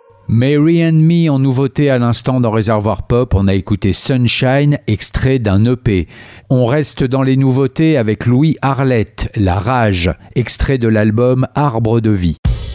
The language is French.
Mary and Me en nouveauté à l'instant dans Réservoir Pop, on a écouté Sunshine, extrait d'un EP. On reste dans les nouveautés avec Louis Arlette, La Rage, extrait de l'album Arbre de vie.